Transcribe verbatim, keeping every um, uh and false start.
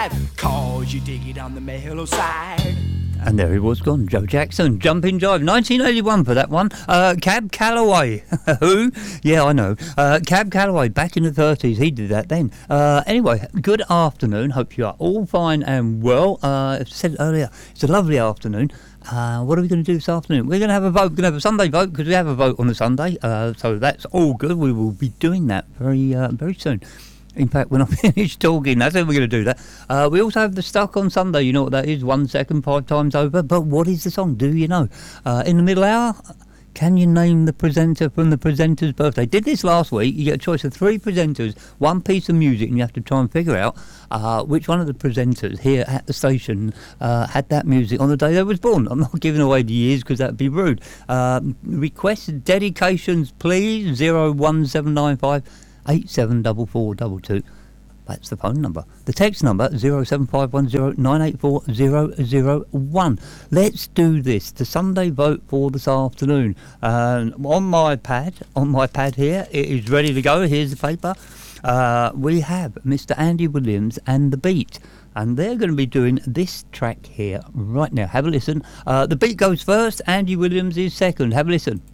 ride, cause you dig it on the mellow side. And there he was gone, Joe Jackson, Jumping Jive, nineteen eighty-one for that one. Uh, Cab Calloway, who? Yeah, I know. Uh, Cab Calloway, back in the thirties, he did that then. Uh, anyway, good afternoon, hope you are all fine and well. Uh, as I said earlier, it's a lovely afternoon. Uh, what are we going to do this afternoon? We're going to have a vote, we're going to have a Sunday vote, because we have a vote on the Sunday, uh, so that's all good. We will be doing that very, uh, very soon. In fact, when I finish talking, that's how we're going to do that. Uh, we also have the Stuck on Sunday. You know what that is? One second, five times over. But what is the song? Do you know? Uh, in the middle hour, can you name the presenter from the presenter's birthday? Did this last week. You get a choice of three presenters, one piece of music, and you have to try and figure out uh, which one of the presenters here at the station uh, had that music on the day they was born. I'm not giving away the years because that would be rude. Uh, request dedications, please. zero one seven nine five eight seven four four two two. That's the phone number. The text number zero seven five one zero nine eight four zero zero one. Let's do this. The Sunday vote for this afternoon. Um, on my pad, on my pad here, it is ready to go. Here's the paper. Uh, we have Mister Andy Williams and The Beat. And they're going to be doing this track here right now. Have a listen. Uh, the Beat goes first. Andy Williams is second. Have a listen.